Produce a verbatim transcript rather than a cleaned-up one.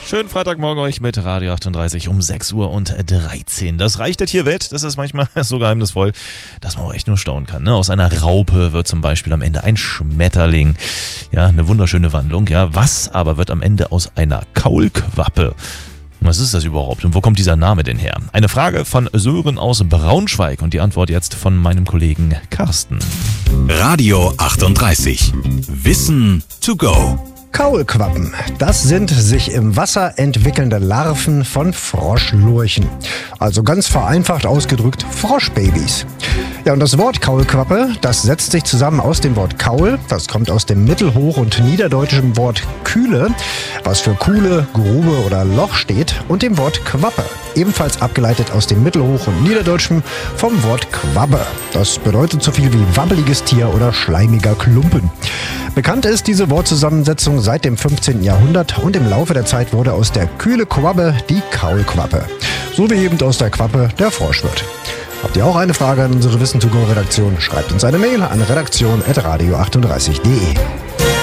Schönen Freitagmorgen euch mit Radio achtunddreißig um sechs Uhr und dreizehn. Das Reich der Tierwelt, das ist manchmal so geheimnisvoll, dass man auch echt nur staunen kann. Ne? Aus einer Raupe wird zum Beispiel am Ende ein Schmetterling. Ja, eine wunderschöne Wandlung. Ja, was aber wird am Ende aus einer Kaulquappe? Was ist das überhaupt und wo kommt dieser Name denn her? Eine Frage von Sören aus Braunschweig und die Antwort jetzt von meinem Kollegen Carsten. Radio achtunddreißig. Wissen to go. Kaulquappen, das sind sich im Wasser entwickelnde Larven von Froschlurchen. Also ganz vereinfacht ausgedrückt Froschbabys. Ja, und das Wort Kaulquappe, das setzt sich zusammen aus dem Wort Kaul, das kommt aus dem mittelhoch- und niederdeutschen Wort Kühle, was für Kuhle, Grube oder Loch steht, und dem Wort Quappe, ebenfalls abgeleitet aus dem mittelhoch- und niederdeutschen vom Wort Quabbe. Das bedeutet so viel wie wabbeliges Tier oder schleimiger Klumpen. Bekannt ist diese Wortzusammensetzung seit dem fünfzehnten Jahrhundert und im Laufe der Zeit wurde aus der Kühle Quabbe die Kaulquappe. So wie eben aus der Quappe der Frosch wird. Habt ihr auch eine Frage an unsere Wissen to go Redaktion? Schreibt uns eine Mail an redaktion at radio achtunddreißig punkt de.